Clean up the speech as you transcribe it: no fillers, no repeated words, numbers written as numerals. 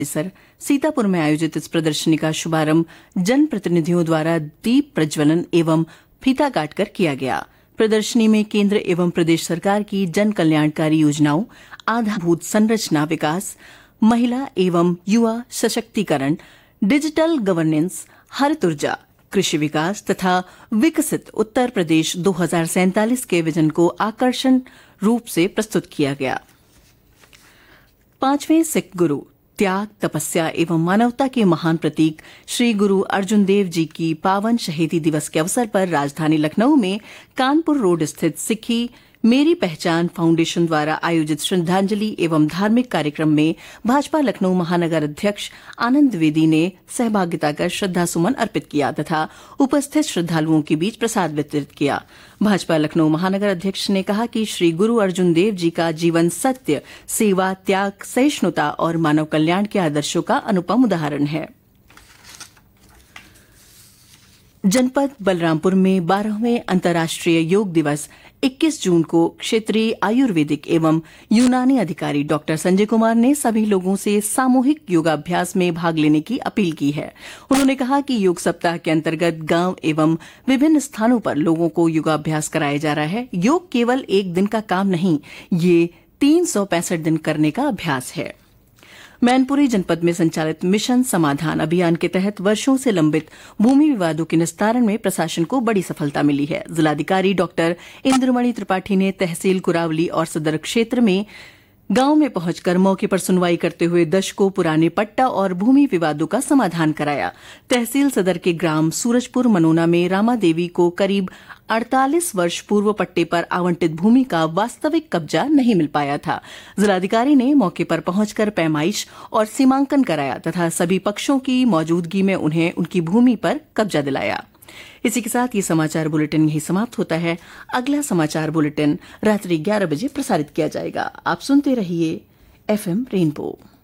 परिसर सीतापुर में आयोजित इस प्रदर्शनी का शुभारंभ जनप्रतिनिधियों द्वारा दीप प्रज्वलन एवं फीता काटकर किया गया। प्रदर्शनी में केंद्र एवं प्रदेश सरकार की जन कल्याणकारी योजनाओं, आधारभूत संरचना विकास, महिला एवं युवा सशक्तिकरण, डिजिटल गवर्नेंस, हरित ऊर्जा, कृषि विकास तथा विकसित उत्तर प्रदेश 2047 के विजन को आकर्षण रूप से प्रस्तुत किया गया। 5वें सिख गुरु त्याग, तपस्या एवं मानवता के महान प्रतीक श्री गुरु अर्जुन देव जी की पावन शहीदी दिवस के अवसर पर राजधानी लखनऊ में कानपुर रोड स्थित सिक्खी मेरी पहचान फाउंडेशन द्वारा आयोजित श्रद्धांजलि एवं धार्मिक कार्यक्रम में भाजपा लखनऊ महानगर अध्यक्ष आनंद द्विवेदी ने सहभागिता कर श्रद्धासुमन अर्पित किया तथा उपस्थित श्रद्धालुओं के बीच प्रसाद वितरित किया। भाजपा लखनऊ महानगर अध्यक्ष ने कहा कि श्री गुरु अर्जुन देव जी का जीवन सत्य, सेवा, त्याग, सहिष्णुता और मानव कल्याण के आदर्शों का अनुपम उदाहरण है। जनपद बलरामपुर में 12वें अंतर्राष्ट्रीय योग दिवस 21 जून को क्षेत्रीय आयुर्वेदिक एवं यूनानी अधिकारी डॉक्टर संजय कुमार ने सभी लोगों से सामूहिक योगाभ्यास में भाग लेने की अपील की है। उन्होंने कहा कि योग सप्ताह के अंतर्गत गांव एवं विभिन्न स्थानों पर लोगों को योगाभ्यास कराया जा रहा है। योग केवल एक दिन का काम नहीं, ये 365 दिन करने का अभ्यास है। मैनपुरी जनपद में संचालित मिशन समाधान अभियान के तहत वर्षों से लंबित भूमि विवादों के निस्तारण में प्रशासन को बड़ी सफलता मिली है। जिलाधिकारी डॉक्टर इंद्रमणि त्रिपाठी ने तहसील कुरावली और सदर क्षेत्र में गांव में पहुंचकर मौके पर सुनवाई करते हुए दशकों पुराने पट्टा और भूमि विवादों का समाधान कराया। तहसील सदर के ग्राम सूरजपुर मनोना में रामा देवी को करीब 48 वर्ष पूर्व पट्टे पर आवंटित भूमि का वास्तविक कब्जा नहीं मिल पाया था। जिलाधिकारी ने मौके पर पहुंचकर पैमाइश और सीमांकन कराया तथा सभी पक्षों की मौजूदगी में उन्हें उनकी भूमि पर कब्जा दिलाया। इसी के साथ ये समाचार बुलेटिन यही समाप्त होता है। अगला समाचार बुलेटिन रात्रि 11 बजे प्रसारित किया जाएगा। आप सुनते रहिए FM रेनबो।